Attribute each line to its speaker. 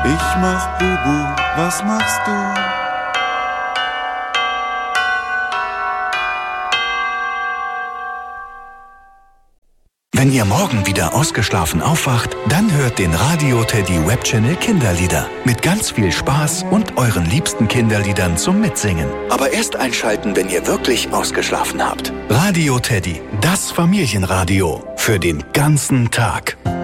Speaker 1: Ich mach Bubu, was machst du?
Speaker 2: Wenn ihr morgen wieder ausgeschlafen aufwacht, dann hört den Radio Teddy Webchannel Kinderlieder. Mit ganz viel Spaß und euren liebsten Kinderliedern zum Mitsingen. Aber erst einschalten, wenn ihr wirklich ausgeschlafen habt. Radio Teddy, das Familienradio. Für den ganzen Tag.